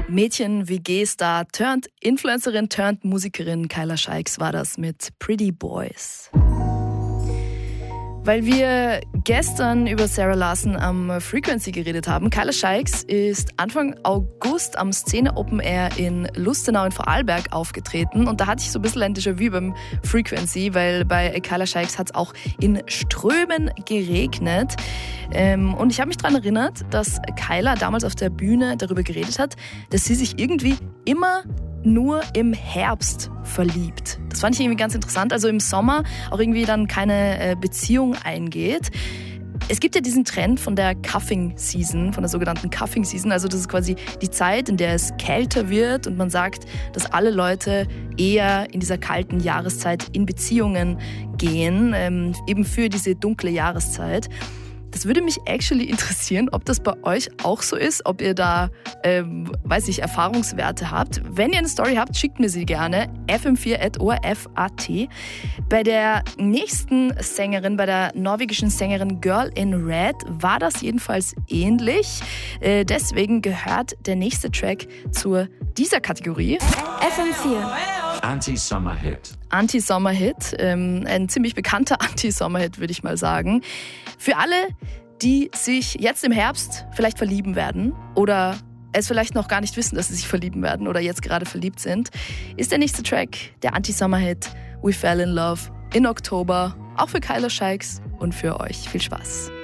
Mädchen-WG-Star turned Influencerin turned Musikerin Kyla Scheiks war das mit Pretty Boys. Weil wir gestern über Sarah Larson am Frequency geredet haben. Kyla Scheiks ist Anfang August am Szene Open Air in Lustenau in Vorarlberg aufgetreten. Und da hatte ich so ein bisschen ein Déjà-vu beim Frequency, weil bei Kyla Scheiks hat es auch in Strömen geregnet. Und ich habe mich daran erinnert, dass Kyla damals auf der Bühne darüber geredet hat, dass sie sich irgendwie immer nur im Herbst verliebt. Das fand ich irgendwie ganz interessant. Also im Sommer auch irgendwie dann keine Beziehung eingeht. Es gibt ja diesen Trend von der Cuffing Season, von der sogenannten Cuffing Season. Also das ist quasi die Zeit, in der es kälter wird und man sagt, dass alle Leute eher in dieser kalten Jahreszeit in Beziehungen gehen, eben für diese dunkle Jahreszeit. Das würde mich actually interessieren, ob das bei euch auch so ist, ob ihr da, Erfahrungswerte habt. Wenn ihr eine Story habt, schickt mir sie gerne. fm4@orf.at. Bei der nächsten Sängerin, bei der norwegischen Sängerin Girl in Red, war das jedenfalls ähnlich. Deswegen gehört der nächste Track zu dieser Kategorie. FM4. Anti-Summer-Hit. Anti-Summer-Hit, ein ziemlich bekannter Anti-Summer-Hit, würde ich mal sagen. Für alle, die sich jetzt im Herbst vielleicht verlieben werden oder es vielleicht noch gar nicht wissen, dass sie sich verlieben werden oder jetzt gerade verliebt sind, ist der nächste Track der Anti-Summer-Hit We Fell in Love in Oktober, auch für Kyla Scheiks und für euch. Viel Spaß.